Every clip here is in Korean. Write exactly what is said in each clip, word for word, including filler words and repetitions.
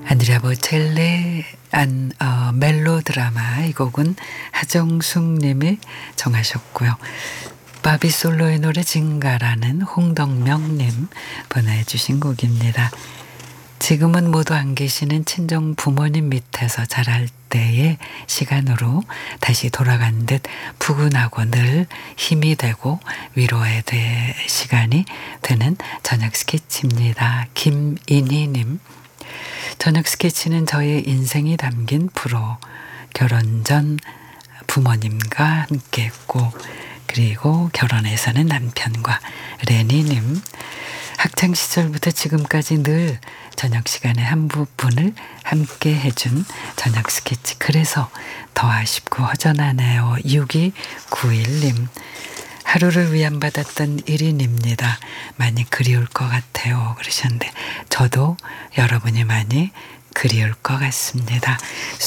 안드레아 보첼리 안 어, 멜로드라마, 이 곡은 하정숙 님이 정하셨고요. 바비 솔로의 노래 증가라는 홍덕명 님 보내주신 곡입니다. 지금은 모두 안 계시는 친정 부모님 밑에서 자랄 때의 시간으로 다시 돌아간 듯 푸근하고 늘 힘이 되고 위로의 돼 시간이 되는 저녁 스케치입니다. 김인희님. 저녁 스케치는 저의 인생이 담긴 프로. 결혼 전 부모님과 함께 했고, 그리고 결혼해서는 남편과. 레니님. 학창시절부터 지금까지 늘 저녁 시간에 한 부분을 함께 해준 저녁 스케치. 그래서 더 아쉽고 허전하네요. 육이구일 님. 하루를 위안받았던 일인입니다. 많이 그리울 것 같아요. 그러셨는데 저도 여러분이 많이 그리울 것 같습니다.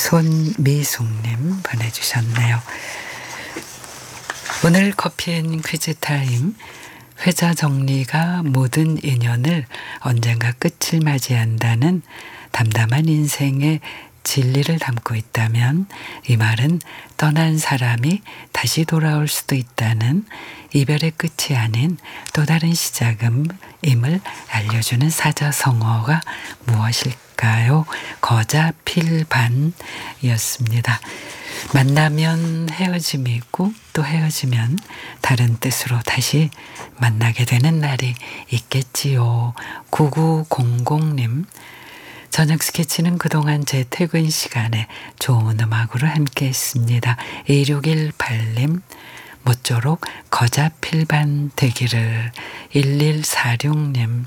손미숙님 보내주셨네요. 오늘 커피앤 퀴즈 타임. 회자 정리가 모든 인연을 언젠가 끝을 맞이한다는 담담한 인생의 진리를 담고 있다면, 이 말은 떠난 사람이 다시 돌아올 수도 있다는 이별의 끝이 아닌 또 다른 시작임을 알려주는 사자성어가 무엇일까요? 거자필반이었습니다. 만나면 헤어짐이 있고 또 헤어지면 다른 뜻으로 다시 만나게 되는 날이 있겠지요. 구구공공 님. 저녁 스케치는 그동안 제 퇴근 시간에 좋은 음악으로 함께 했습니다. 이육일팔 님. 모쪼록 거자필반 되기를. 일일사육 님.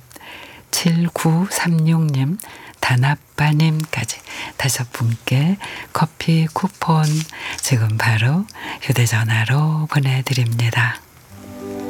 칠구삼육 님. 단아빠님까지 다섯 분께 커피 쿠폰 지금 바로 휴대전화로 보내드립니다.